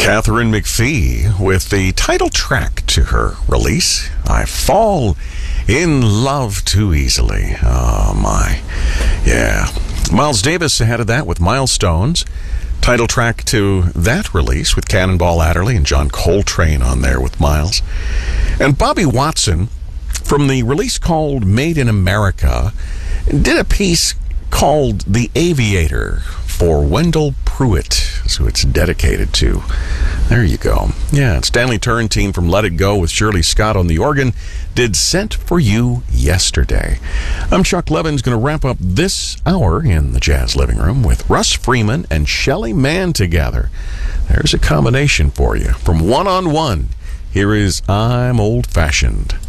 Catherine McPhee with the title track to her release, I Fall in Love Too Easily. Oh, my. Yeah. Miles Davis ahead of that with Milestones. Title track to that release with Cannonball Adderley and John Coltrane on there with Miles. And Bobby Watson, from the release called Made in America, did a piece called The Aviator for Wendell Pruitt, so it's dedicated to. There you go. Yeah, Stanley Turrentine from Let It Go with Shirley Scott on the organ did Sent for You Yesterday. I'm Chuck Levins, going to wrap up this hour in the Jazz Living Room with Russ Freeman and Shelly Manne together. There's a combination for you. From One on One, here is I'm Old Fashioned.